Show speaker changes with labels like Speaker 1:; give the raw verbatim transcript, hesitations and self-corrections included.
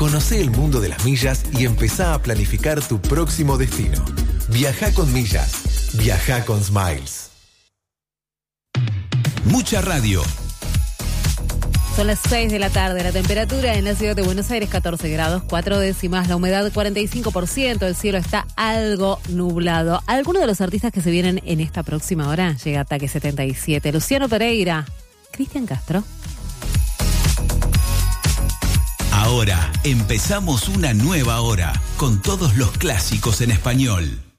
Speaker 1: Conocé el mundo de las millas y empezá a planificar tu próximo destino. Viajá con millas. Viajá con Smiles.
Speaker 2: Mucha radio.
Speaker 3: Son las seis de la tarde, la temperatura en la ciudad de Buenos Aires catorce grados, cuatro décimas, la humedad cuarenta y cinco por ciento, el cielo está algo nublado. Algunos de los artistas que se vienen en esta próxima hora, llega Ataque setenta y siete, Luciano Pereira, Cristian Castro.
Speaker 2: Ahora empezamos una nueva hora con todos los clásicos en español.